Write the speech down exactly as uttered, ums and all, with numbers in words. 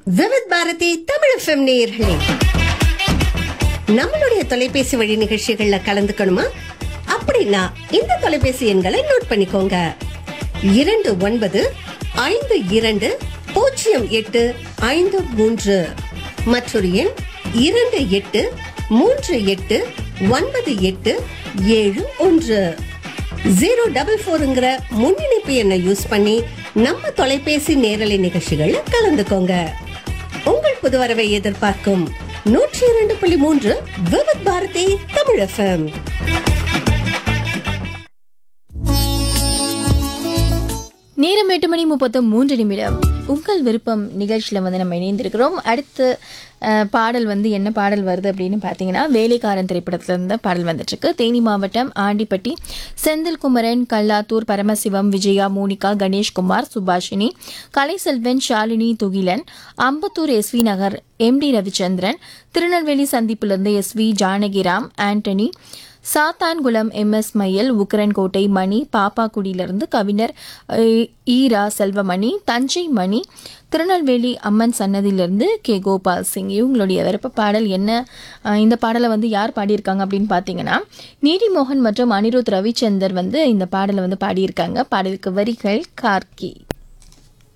Vividh Bharathi Tamil FM நேயர்களே, நம்மளுடைய தொலைபேசி வழி நிகழ்ச்சிகள்ல கலந்துக்கணுமா? அப்படின்னா இந்த தொலைபேசி எண்களை நோட் பண்ணிக்கோங்க. இரண்டு ஒன்பது ஐந்து இரண்டு பூஜ்ஜியம் எட்டு ஐந்து மூன்று மற்றொரு எண் இரண்டு எட்டு மூன்று எட்டு ஒன்பது எட்டு ஏழு ஒன்று. ஜீரோ டபுள் போருங்கிற முன்னிணைப்பு எண்ணை யூஸ் பண்ணி நம்ம தொலைபேசி நேரலை நிகழ்ச்சிகள்ல கலந்துக்கோங்க. உங்கள் புது வரவை எதிர்பார்க்கும் நூற்றி இரண்டு புள்ளி மூன்று விவித் பாரதி தமிழ் எஃப்எம். நேரம் எட்டு மணி முப்பத்து மூன்று நிமிடம். உங்கள் விருப்பம் நிகழ்ச்சியில் வந்து நம்ம இணைந்திருக்கிறோம். அடுத்து பாடல் வந்து என்ன பாடல் வருது அப்படின்னு பார்த்தீங்கன்னா, வேலைக்காரன் திரைப்படத்தில் இருந்த பாடல் வந்துட்டுருக்கு. தேனி மாவட்டம் Andipatti Senthilkumaran, Kallathur Paramasivam, Vijaya, Monica, Ganeshkumar, Subhashini, Kalaiselvan, Shalini, Thugilan, Ambattur SV Nagar M D Ravichandran, Tirunelveli சந்திப்பிலிருந்து S we Janakiram, Antony, Sathankulam M S மையல், உக்கரன்கோட்டை மணி, பாப்பாக்குடியிலிருந்து கவிஞர் ஈரா செல்வமணி, தஞ்சை மணி, திருநெல்வேலி அம்மன் சன்னதியிலிருந்து கே கோபால் சிங். இவங்களுடைய விருப்ப பாடல் என்ன? இந்த பாடலை வந்து யார் பாடியிருக்காங்க அப்படின்னு பார்த்தீங்கன்னா, நீதிமோகன் மற்றும் அனிருத் ரவிச்சந்தர் வந்து இந்த பாடலை வந்து பாடியிருக்காங்க. பாடலுக்கு வரிகள் கார்கி.